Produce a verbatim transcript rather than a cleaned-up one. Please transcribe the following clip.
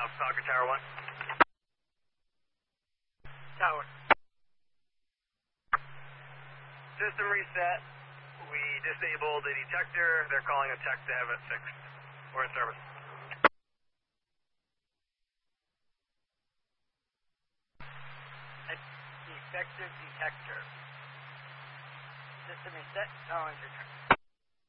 Falcon Tower one. Tower. System reset. We disabled the detector. They're calling a tech to have it fixed. We're in service. A defective detector. System reset. Challenge return.